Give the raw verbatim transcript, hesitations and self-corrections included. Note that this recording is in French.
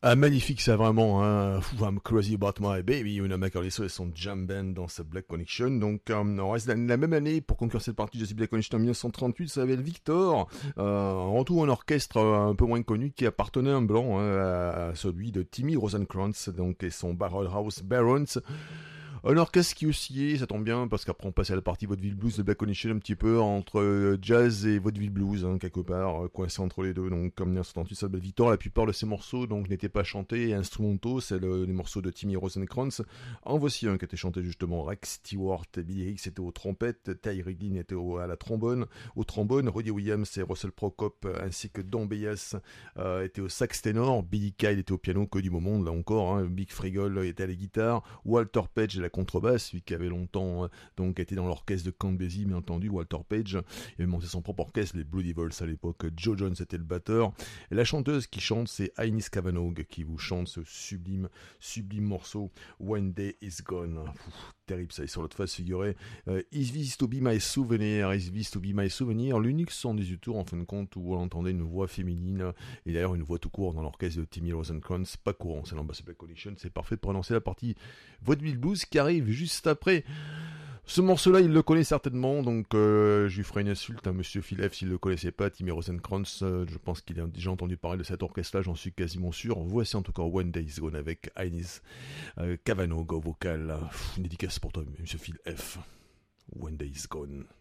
Ah, magnifique, ça vraiment, hein. I'm crazy about my baby, Una McAuliffe et son jam band dans sa Black Connection. Donc, euh, on reste la, la même année pour conclure cette partie de The Black Connection en dix-neuf cent trente-huit. Ça s'appelle Victor, euh, en retour un orchestre euh, un peu moins connu qui appartenait à un blanc, hein, à, à celui de Timmy Rosenkrantz, donc et son Barrel House Barons. Un orchestre qui oscillait, ça tombe bien, parce qu'après on passait à la partie vaudeville blues de Black Connection un petit peu entre euh, jazz et vaudeville blues, hein, quelque part, euh, coincé entre les deux. Donc comme dix-neuf cent trente-huit, ça s'appelle Victor. La plupart de ces morceaux donc n'étaient pas chantés et instrumentaux, c'est le, les morceaux de Timmy Rosenkrantz. En voici un qui était chanté justement. Rex Stewart, Billy Hicks était aux trompettes, Ty Riggin était au, à la trombone, au trombone, Roddy Williams et Russell Prokop ainsi que Don Bayas euh, étaient au sax ténor, Billy Kyle était au piano, que du beau monde là encore, hein, Big Frigol était à la guitare, Walter Page à la contrebasse, celui qui avait longtemps euh, donc été dans l'orchestre de Count Basie, bien entendu, Walter Page. Il avait monté son propre orchestre, les Blue Devils à l'époque. Joe Jones était le batteur. Et la chanteuse qui chante, c'est Ines Kavanagh, qui vous chante ce sublime, sublime morceau When Day Is Gone. Ouf, terrible, ça est sur l'autre face figuré. Euh, Is This To Be My Souvenir, Is This To Be My Souvenir, l'unique son des tours en fin de compte où on entendait une voix féminine, et d'ailleurs une voix tout court dans l'orchestre de Timmy Rosenkrantz, pas courant, c'est l'Ambassador Black Connection, c'est parfait pour annoncer la partie vaudeville blues qui arrive juste après. Ce morceau-là, il le connaît certainement, donc euh, je lui ferai une insulte à Monsieur Phil F s'il le connaissait pas, Timmy Rosenkrantz, euh, je pense qu'il a déjà entendu parler de cet orchestre-là, j'en suis quasiment sûr. Voici en tout cas One Day Is Gone avec Ines euh, Kavanagh au vocal. Pff, une dédicace pour toi, Monsieur Phil F. One Day Is Gone.